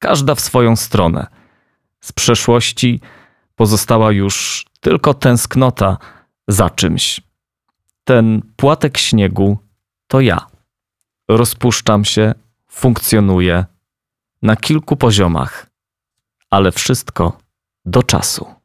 każda w swoją stronę. Z przeszłości pozostała już tylko tęsknota za czymś. Ten płatek śniegu to ja. Rozpuszczam się, funkcjonuję na kilku poziomach, ale wszystko do czasu.